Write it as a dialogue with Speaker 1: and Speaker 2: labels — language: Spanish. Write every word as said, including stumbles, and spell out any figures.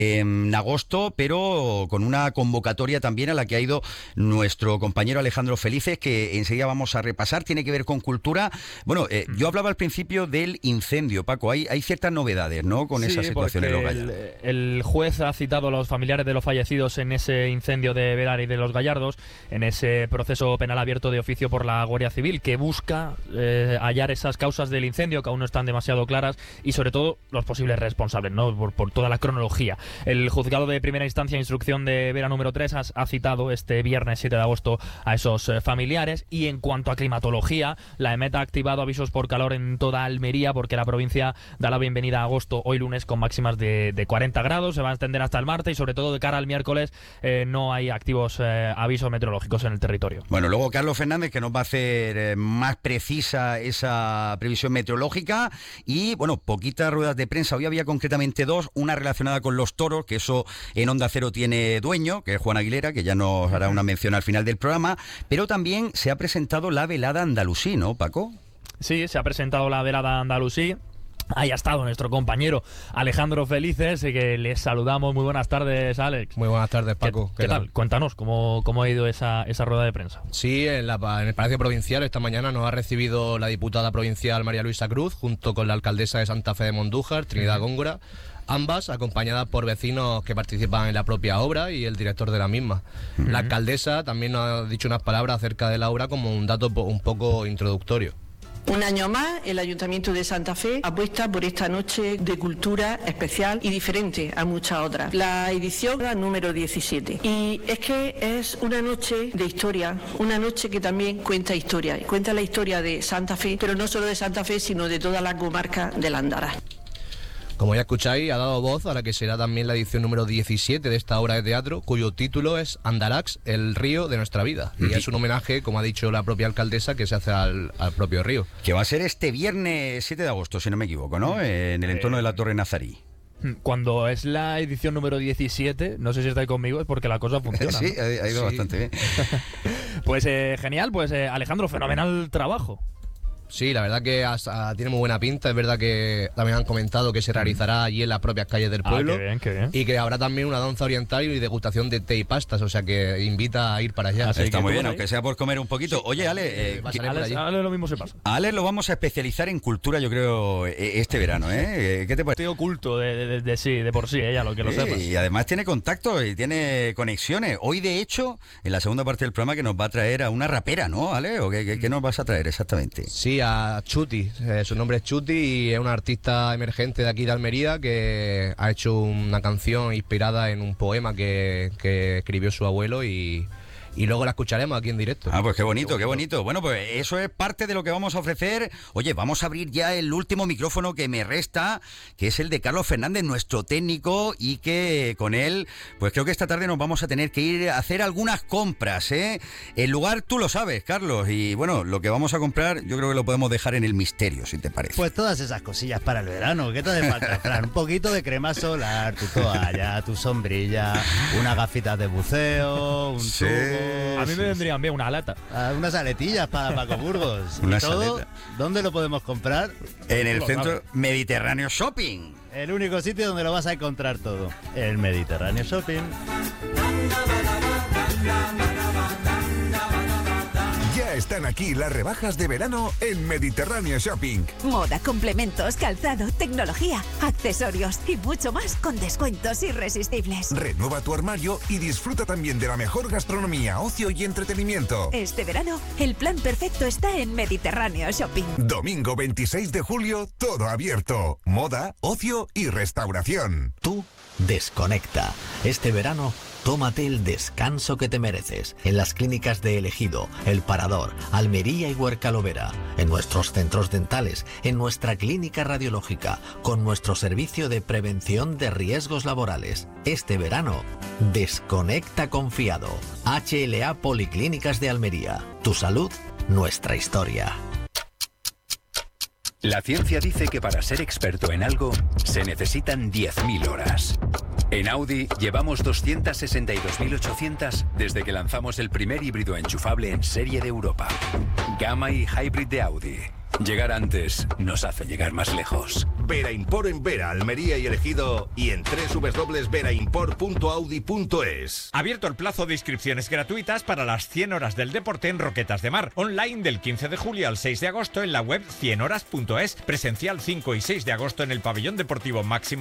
Speaker 1: en agosto, pero con una convocatoria también a la que ha ido nuestro compañero Alejandro Felices, que enseguida vamos a repasar. Tiene que ver con cultura. Bueno, eh, yo hablaba al principio del incendio, Paco. Hay, hay ciertas novedades, ¿no?, con
Speaker 2: sí,
Speaker 1: esa situación en los Gallardos.
Speaker 2: El, el juez ha citado a los familiares de los fallecidos en ese incendio de Verari y de los Gallardos, en ese proceso penal abierto de oficio por la Guardia Civil, que busca eh, hallar esas causas del incendio que aún no están demasiado claras y sobre todo los posibles responsables, ¿no?, por, por toda la cronología. El juzgado de primera instancia, instrucción de Vera número tres, ha, ha citado este viernes siete de agosto a esos eh, familiares. Y en cuanto a climatología, la EMET ha activado avisos por calor en toda Almería, porque la provincia da la bienvenida a agosto hoy lunes con máximas de, de cuarenta grados, se va a extender hasta el martes y sobre todo de cara al miércoles eh, no hay activos eh, avisos meteorológicos en el territorio.
Speaker 1: Bueno, luego Carlos Fernández, que nos va a hacer eh, más precisa esa previsión meteorológica. Y bueno, poquitas ruedas de prensa, hoy había concretamente dos, una relacionada con los toros, que eso en Onda Cero tiene dueño, que es Juan Aguilera, que ya nos hará una mención al final del programa, pero también se ha presentado la velada andalusí, ¿no, Paco?
Speaker 2: Sí, se ha presentado la velada andalusí. Ahí ha estado nuestro compañero Alejandro Felices, que les saludamos. Muy buenas tardes, Alex.
Speaker 3: Muy buenas tardes, Paco.
Speaker 2: ¿Qué, ¿qué tal? Cuéntanos, ¿cómo, cómo ha ido esa, esa rueda de prensa?
Speaker 3: Sí, en, la, en el Palacio Provincial esta mañana nos ha recibido la diputada provincial María Luisa Cruz, junto con la alcaldesa de Santa Fe de Mondújar, Trinidad Góngora, ambas acompañadas por vecinos que participan en la propia obra y el director de la misma. Uh-huh. La alcaldesa también nos ha dicho unas palabras acerca de la obra como un dato un poco introductorio.
Speaker 4: Un año más, el Ayuntamiento de Santa Fe apuesta por esta noche de cultura especial y diferente a muchas otras. La edición la número diecisiete. Y es que es una noche de historia, una noche que también cuenta historia. Cuenta la historia de Santa Fe, pero no solo de Santa Fe, sino de toda la comarca del Andara.
Speaker 3: Como ya escucháis, ha dado voz a la que será también la edición número diecisiete de esta obra de teatro, cuyo título es Andarax, el río de nuestra vida. Y es un homenaje, como ha dicho la propia alcaldesa, que se hace al, al propio río.
Speaker 1: Que va a ser este viernes siete de agosto, si no me equivoco, ¿no? En el entorno de la Torre Nazarí.
Speaker 2: Cuando es la edición número diecisiete, no sé si estáis conmigo, es porque la cosa funciona.
Speaker 1: Sí,
Speaker 2: ¿no?
Speaker 1: ha ido sí. bastante bien.
Speaker 2: Pues eh, genial, pues eh, Alejandro, fenomenal trabajo.
Speaker 3: Sí, la verdad que hasta tiene muy buena pinta. Es verdad que también han comentado que se realizará allí en las propias calles del pueblo.
Speaker 2: Ah, qué bien, qué bien.
Speaker 3: Y que habrá también una danza oriental y degustación de té y pastas, o sea que invita a ir para allá.
Speaker 1: Así Está muy bien, ahí, aunque sea por comer un poquito. Sí. Oye, Ale, eh,
Speaker 2: que, Ale, Ale lo mismo se pasa.
Speaker 1: A Ale lo vamos a especializar en cultura, yo creo, este verano, ¿eh? ¿Qué te parece?
Speaker 2: Estoy oculto de, de, de, de sí, de por sí, ella, lo que lo
Speaker 1: sí,
Speaker 2: sepas.
Speaker 1: Y además tiene contactos y tiene conexiones. Hoy, de hecho, en la segunda parte del programa, que nos va a traer a una rapera, ¿no, Ale? ¿O qué, qué, qué nos vas a traer exactamente?
Speaker 3: Sí, a Chuti. Eh, su nombre es Chuti y es una artista emergente de aquí de Almería que ha hecho una canción inspirada en un poema que, que escribió su abuelo y... y luego la escucharemos aquí en directo.
Speaker 1: Ah, pues qué bonito, qué bonito. Bueno, pues eso es parte de lo que vamos a ofrecer. Oye, vamos a abrir ya el último micrófono que me resta, que es el de Carlos Fernández, nuestro técnico, y que con él, pues creo que esta tarde nos vamos a tener que ir a hacer algunas compras, ¿eh? El lugar tú lo sabes, Carlos, y bueno, lo que vamos a comprar yo creo que lo podemos dejar en el misterio, si te parece.
Speaker 5: Pues todas esas cosillas para el verano, ¿qué te hace falta, Fran? Un poquito de crema solar, tu toalla, tu sombrilla, unas gafitas de buceo, un
Speaker 1: sí.
Speaker 5: tubo.
Speaker 2: A mí me vendrían bien una aleta.
Speaker 5: Ah, unas aletillas para Paco Burgos.
Speaker 1: Una
Speaker 5: ¿Y todo?
Speaker 1: saleta.
Speaker 5: ¿Dónde lo podemos comprar?
Speaker 1: En el
Speaker 2: Lo
Speaker 1: Centro
Speaker 2: sabe.
Speaker 1: Mediterráneo Shopping.
Speaker 5: El único sitio donde lo vas a encontrar todo. El Mediterráneo Shopping.
Speaker 6: Ya están aquí las rebajas de verano en Mediterráneo Shopping.
Speaker 7: Moda, complementos, calzado, tecnología, accesorios y mucho más con descuentos irresistibles.
Speaker 6: Renueva tu armario y disfruta también de la mejor gastronomía, ocio y entretenimiento.
Speaker 7: Este verano, el plan perfecto está en Mediterráneo Shopping.
Speaker 6: Domingo veintiséis de julio, todo abierto. Moda, ocio y restauración.
Speaker 8: Tú desconecta. Este verano, tómate el descanso que te mereces en las clínicas de El Ejido, El Parador, Almería y Huercalovera, en nuestros centros dentales, en nuestra clínica radiológica, con nuestro servicio de prevención de riesgos laborales. Este verano, desconecta confiado. H L A Policlínicas de Almería. Tu salud, nuestra historia.
Speaker 9: La ciencia dice que para ser experto en algo se necesitan diez mil horas. En Audi llevamos doscientas sesenta y dos mil ochocientas desde que lanzamos el primer híbrido enchufable en serie de Europa. Gamma y Hybrid de Audi. Llegar antes nos hace llegar más lejos.
Speaker 10: Vera Import en Vera, Almería y El Ejido y en doble u doble u doble u punto vera import punto audi punto es.
Speaker 11: Abierto el plazo de inscripciones gratuitas para las cien horas del deporte en Roquetas de Mar. Online del quince de julio al seis de agosto en la web cien horas punto es. Presencial cinco y seis de agosto en el pabellón deportivo Máximo